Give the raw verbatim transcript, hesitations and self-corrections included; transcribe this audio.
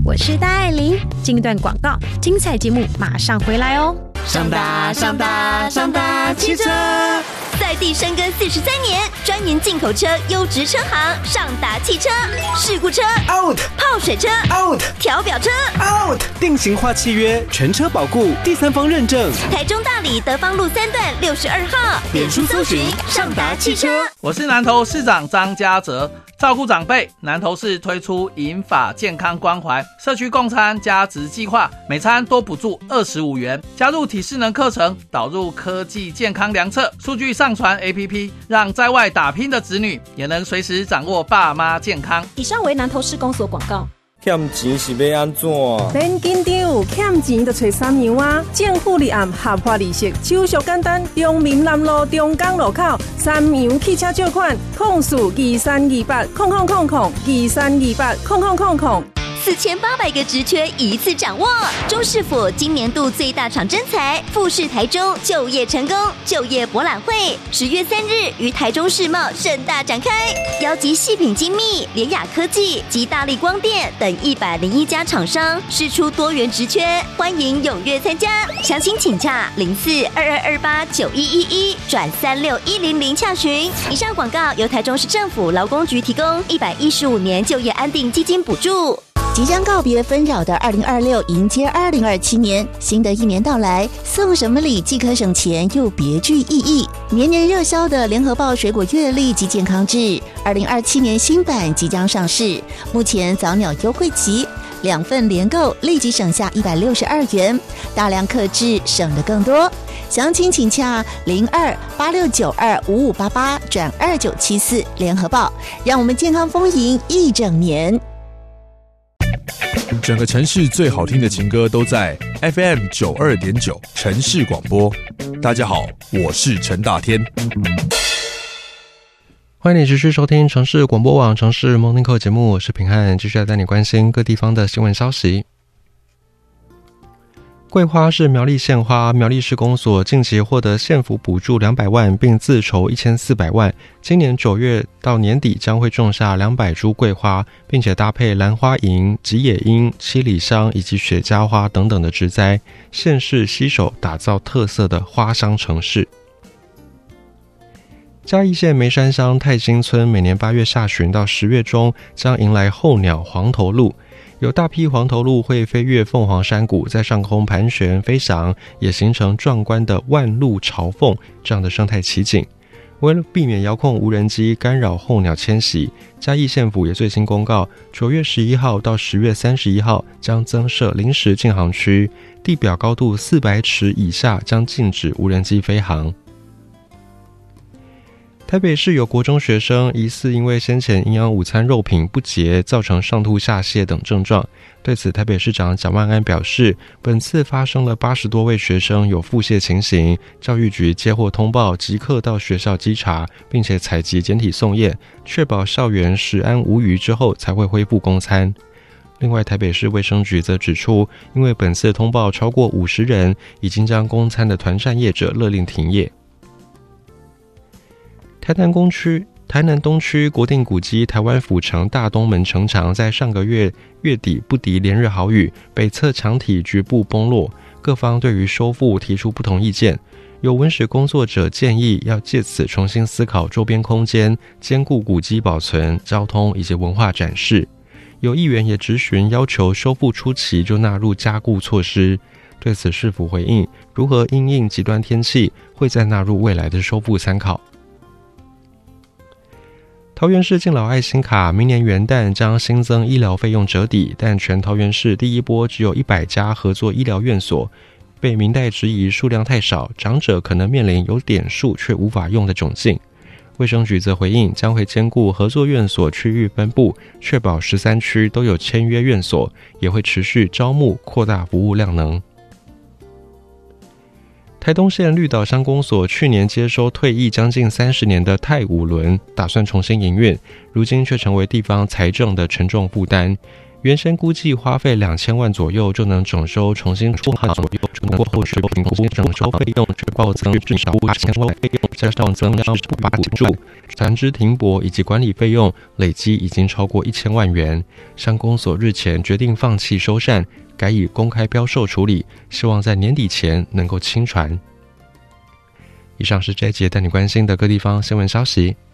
我是戴爱玲。进一段广告，精彩节目马上回来哦。 上大上大上大汽车， 在地深耕四十三年，专营进口车优质车行上达汽车，事故车 out， 泡水车 out， 调表车 out， 定型化契约，全车保固，第三方认证。 台中大里德芳路三段六十二号， 脸书搜寻上达汽车。 我是南投市长张家泽。照顾长辈，南投市推出银发健康关怀社区共餐加值计划，每餐多补助二十五元。加入体适能课程，导入科技健康量测，数据上传 A P P， 让在外打拼的子女也能随时掌握爸妈健康。 以上为南投市公所广告。 欠钱是要安怎？ 免紧张，欠钱就找三娘啊！政府立案合法利息，手续简单。中民南路中港路口，三洋汽车借款，控诉二三二八空空空空二三二八空空空空。 四千八百个职缺一次掌握，中市府今年度最大场征才富士台中就业成功就业博览会，十月三日于台中世贸盛大展开，邀集细品精密、联雅科技及大立光电等一百零一家厂商，释出多元职缺，欢迎踊跃参加。详情请洽零四二二二八九一一一转三六一零零洽询。以上广告由台中市政府劳工局提供，一百一十五年就业安定基金补助。 即将告别纷扰的二零二六，迎接二零二七年，新的一年到来，送什么礼既可省钱又别具意义。年年热销的联合报水果月历及健康志二零二七年新版即将上市，目前早鸟优惠期，两份联购立即省下一百六十二元，大量客制省得更多。详情请洽零二八六九二五五八八转二九七四联合报，让我们健康丰盈一整年。 整个城市最好听的情歌都在 F M 九二点九 城市广播。大家好，我是陈大天。 欢迎你持续收听城市广播网城市 Morning Call 节目，我是平汉，继续带你关心各地方的新闻消息。桂花是苗栗县花，苗栗市公所近期获得县府补助两百万，并自筹一千四百万。今年九月到年底将会种下两百株桂花，并且搭配兰花楹、吉野樱、七里香以及雪茄花等等的植栽，县市携手打造特色的花香城市。嘉义县梅山乡太兴村每年八月下旬到十月中将迎来候鸟黄头鹭，有大批黄头鹭会飞越凤凰山谷，在上空盘旋飞翔，也形成壮观的万鹭朝凤这样的生态奇景。为了避免遥控无人机干扰候鸟迁徙，嘉义县府也最新公告，九月十一号到十月三十一号将增设临时禁航区，地表高度四百尺以下将禁止无人机飞航。台北市有国中学生疑似因为先前营养午餐肉品不洁，造成上吐下泻等症状。对此，台北市长蒋万安表示，本次发生了八十多位学生有腹泻情形，教育局接获通报，即刻到学校稽查，并且采集检体送验，确保校园食安无虞之后才会恢复供餐。另外，台北市卫生局则指出，因为本次通报超过五十人，已经将供餐的团膳业者勒令停业。台南东区台南东区国定古迹台湾府城大东门城墙在上个月月底不敌连日豪雨，北侧墙体局部崩落，各方对于修复提出不同意见。有文史工作者建议要借此重新思考周边空间，兼顾古迹保存、交通以及文化展示。有议员也质询要求修复初期就纳入加固措施。对此市府回应，如何因应极端天气，会再纳入未来的修复参考。桃园市敬老爱心卡明年元旦将新增医疗费用折抵，但全桃园市第一波只有一百家合作医疗院所，被民代质疑数量太少，长者可能面临有点数却无法用的窘境。卫生局则回应，将会兼顾合作院所区域分布，确保十三区都有签约院所，也会持续招募扩大服务量能。台东县绿岛乡公所去年接收退役将近三十年的太武轮，打算重新营运，如今却成为地方财政的沉重负担。 原先估计花费两千万左右就能整修重新出航左右，不过后续评估整修费用却暴增至少八千万，加上增量不发补助、船只停泊以及管理费用，累积已经超过一千万元。乡公所日前决定放弃收善，改以公开标售处理，希望在年底前能够清船。以上是这一节带你关心的各地方新闻消息。